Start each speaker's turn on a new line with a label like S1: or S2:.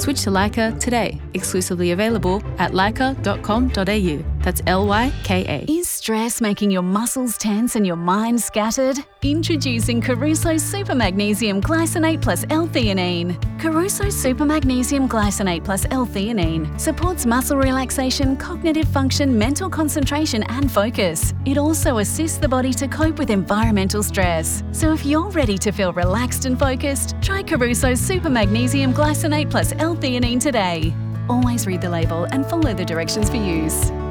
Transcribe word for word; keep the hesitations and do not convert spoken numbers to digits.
S1: Switch to Lyka today. Exclusively available at lyka dot com dot a u. That's L Y K A.
S2: Is stress making your muscles tense and your mind scattered? Introducing Caruso Super Magnesium Glycinate plus L-theanine. Caruso Super Magnesium Glycinate plus L-theanine supports muscle relaxation, cognitive function, mental concentration and focus. It also assists the body to cope with environmental stress. So if you're ready to feel relaxed and focused, try Caruso Super Magnesium Glycinate plus L-theanine today. Always read the label and follow the directions for use.